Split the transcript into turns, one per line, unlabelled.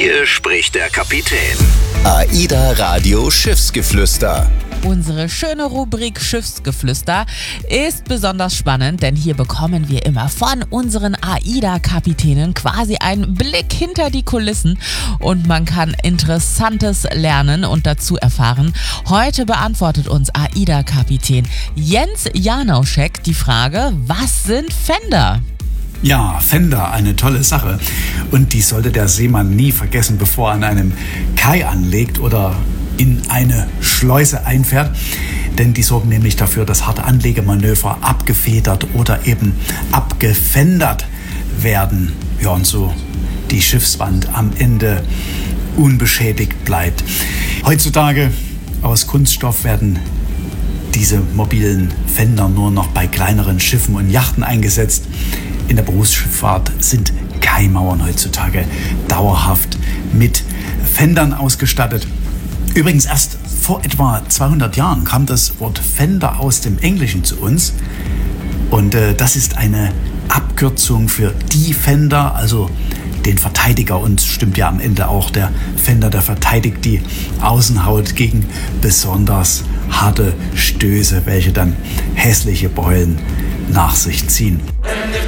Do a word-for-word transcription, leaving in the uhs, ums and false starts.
Hier spricht der Kapitän.
AIDA Radio Schiffsgeflüster.
Unsere schöne Rubrik Schiffsgeflüster ist besonders spannend, denn hier bekommen wir immer von unseren AIDA-Kapitänen quasi einen Blick hinter die Kulissen und man kann Interessantes lernen und dazu erfahren. Heute beantwortet uns AIDA-Kapitän Jens Janauschek die Frage, was sind Fender?
Ja, Fender, eine tolle Sache. Und die sollte der Seemann nie vergessen, bevor er an einem Kai anlegt oder in eine Schleuse einfährt. Denn die sorgen nämlich dafür, dass harte Anlegemanöver abgefedert oder eben abgefendert werden. Ja, und so die Schiffswand am Ende unbeschädigt bleibt. Heutzutage aus Kunststoff werden diese mobilen Fender nur noch bei kleineren Schiffen und Yachten eingesetzt. In der Berufsschifffahrt sind Kaimauern heutzutage dauerhaft mit Fendern ausgestattet. Übrigens erst vor etwa zweihundert Jahren kam das Wort Fender aus dem Englischen zu uns. Und äh, das ist eine Abkürzung für Defender, also den Verteidiger. Und stimmt ja am Ende auch, der Fender, der verteidigt die Außenhaut gegen besonders harte Stöße, welche dann hässliche Beulen nach sich ziehen.